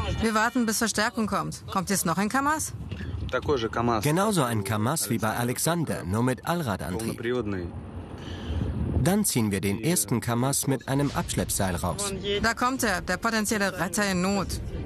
Wir warten, bis Verstärkung kommt. Kommt jetzt noch ein Kamaz? Genauso ein Kamaz wie bei Alexander, nur mit Allradantrieb. Dann ziehen wir den ersten Kamaz mit einem Abschleppseil raus. Da kommt er, der potenzielle Retter in Not.